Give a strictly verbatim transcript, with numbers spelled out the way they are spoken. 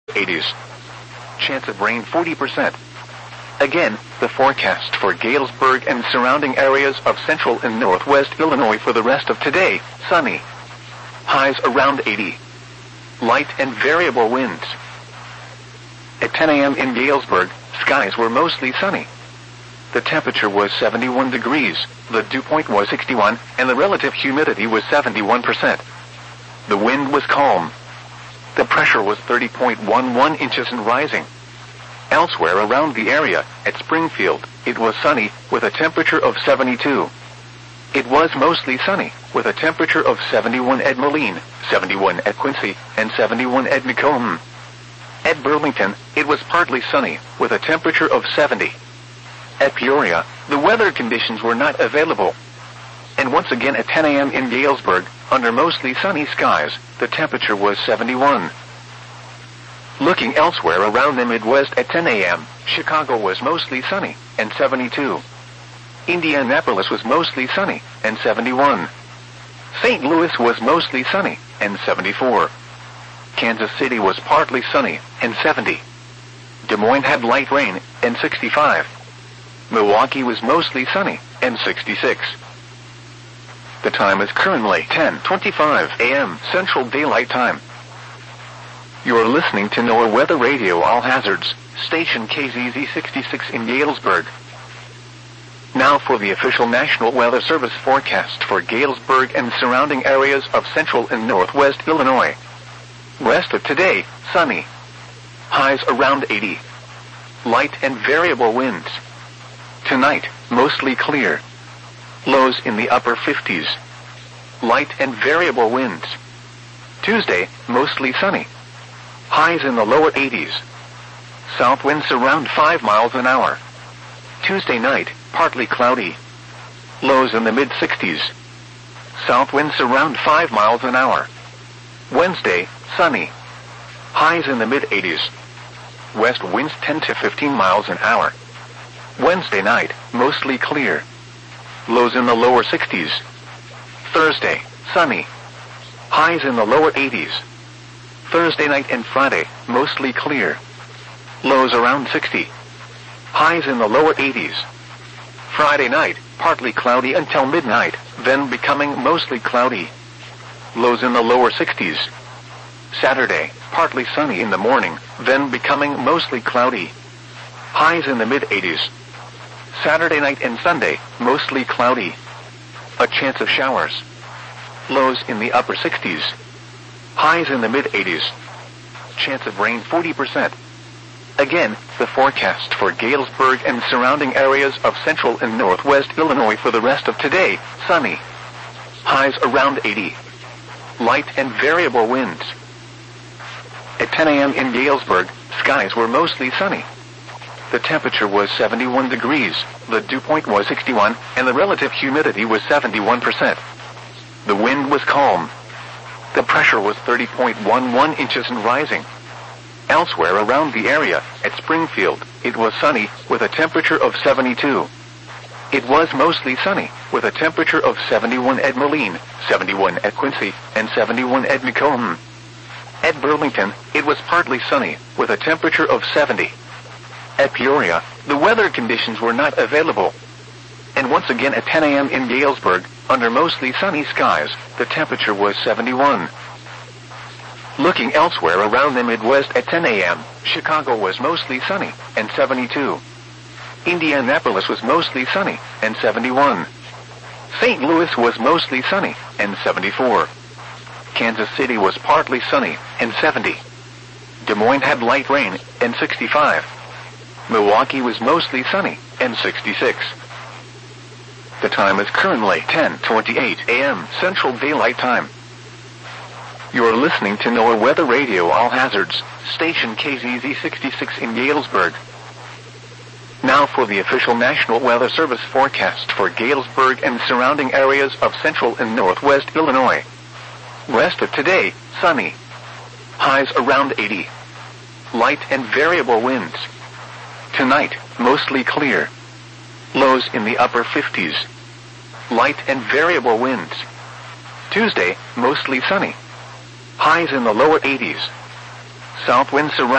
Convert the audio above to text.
eighties. Chance of rain forty percent. Again, the forecast for Galesburg and surrounding areas of central and northwest Illinois for the rest of today: sunny. Highs around eighty. Light and variable winds. At ten a.m. in Galesburg, skies were mostly sunny. The temperature was seventy-one degrees, the dew point was sixty-one, and the relative humidity was seventy-one percent. The wind was calm. The pressure was thirty point one one inches and rising. Elsewhere around the area, at Springfield, it was sunny, with a temperature of seventy-two. It was mostly sunny, with a temperature of seventy-one at Moline, seventy-one at Quincy, and seventy-one at Macomb. At Burlington, it was partly sunny, with a temperature of seventy. At Peoria, the weather conditions were not available. And once again at ten a.m. in Galesburg, under mostly sunny skies, the temperature was seventy-one. Looking elsewhere around the Midwest at ten a.m., Chicago was mostly sunny, and seventy-two. Indianapolis was mostly sunny, and seventy-one. Saint Louis was mostly sunny, and seventy-four. Kansas City was partly sunny, and seventy. Des Moines had light rain, and sixty-five. Milwaukee was mostly sunny, and sixty-six. The time is currently ten twenty-five a.m. Central Daylight Time. You are listening to NOAA Weather Radio All Hazards, station K Z Z sixty-six in Galesburg. Now for the official National Weather Service forecast for Galesburg and surrounding areas of central and northwest Illinois. Rest of today, sunny. Highs around eighty. Light and variable winds. Tonight, mostly clear. Lows in the upper fifties. Light and variable winds. Tuesday, mostly sunny. Highs in the lower eighties. South winds around five miles an hour. Tuesday night, partly cloudy. Lows in the mid-sixties. South winds around five miles an hour. Wednesday, sunny. Highs in the mid-eighties. West winds ten to fifteen miles an hour. Wednesday night, mostly clear. Lows in the lower sixties. Thursday, sunny. Highs in the lower eighties. Thursday night and Friday, mostly clear. Lows around sixty. Highs in the lower eighties. Friday night, partly cloudy until midnight, then becoming mostly cloudy. Lows in the lower sixties. Saturday, partly sunny in the morning, then becoming mostly cloudy. Highs in the mid-eighties. Saturday night and Sunday, mostly cloudy. A chance of showers. Lows in the upper sixties. Highs in the mid-eighties. Chance of rain forty percent. Again, the forecast for Galesburg and surrounding areas of central and northwest Illinois for the rest of today: sunny. Highs around eighty. Light and variable winds. At ten a.m. in Galesburg, skies were mostly sunny. The temperature was seventy-one degrees, the dew point was sixty-one, and the relative humidity was seventy-one percent. The wind was calm. The pressure was thirty point one one inches and rising. Elsewhere around the area, at Springfield, it was sunny, with a temperature of seventy-two. It was mostly sunny, with a temperature of seventy-one at Moline, seventy-one at Quincy, and seventy-one at Macomb. At Burlington, it was partly sunny, with a temperature of seventy. At Peoria, the weather conditions were not available. And once again at ten a.m. in Galesburg, under mostly sunny skies, the temperature was seventy-one. Looking elsewhere around the Midwest at ten a.m., Chicago was mostly sunny, and seventy-two. Indianapolis was mostly sunny, and seventy-one. Saint Louis was mostly sunny, and seventy-four. Kansas City was partly sunny, and seventy. Des Moines had light rain, and sixty-five. Milwaukee was mostly sunny, and sixty-six. The time is currently ten twenty-eight a.m. Central Daylight Time. You are listening to NOAA Weather Radio All Hazards, station K Z Z sixty-six in Galesburg. Now for the official National Weather Service forecast for Galesburg and surrounding areas of central and northwest Illinois. Rest of today, sunny. Highs around eighty. Light and variable winds. Tonight, mostly clear. Lows in the upper fifties. Light and variable winds. Tuesday, mostly sunny. Highs in the lower eighties. South winds around